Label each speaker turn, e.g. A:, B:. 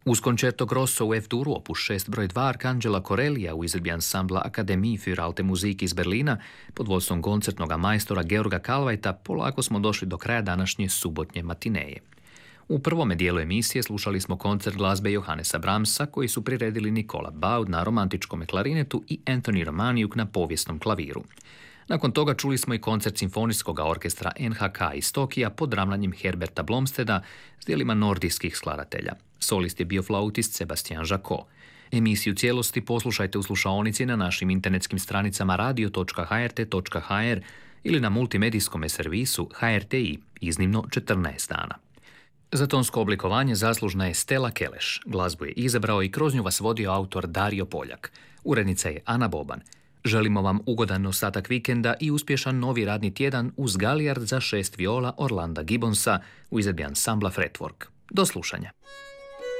A: Uz koncerto Grosso u F-duru opus 6 broj 2 Arcangela Corellia u izvedbi ansambla Akademie für Alte Musik iz Berlina pod vodstvom koncertnog majstora Georga Kalvajta polako smo došli do kraja današnje subotnje matineje. U prvome dijelu emisije slušali smo koncert glazbe Johannesa Brahmsa koji su priredili Nikola Baud na romantičkom klarinetu i Anthony Romaniuk na povijesnom klaviru. Nakon toga čuli smo i koncert simfonijskog orkestra NHK iz Tokija pod ravnanjem Herberta Blomsteda s dijelima nordijskih skladatelja. Solist je bio flautist Sebastian Jacot. Emisiju cijelosti poslušajte u slušaonici na našim internetskim stranicama radio.hrt.hr ili na multimedijskom servisu HRTI iznimno 14 dana. Za tonsko oblikovanje zaslužna je Stella Keleš. Glazbu je izabrao i kroz nju vas vodio autor Dario Poljak. Urednica je Ana Boban. Želimo vam ugodan ostatak vikenda i uspješan novi radni tjedan uz Galijard za 6 viola Orlanda Gibbonsa u izvedbi ansambla Fretwork. Do slušanja.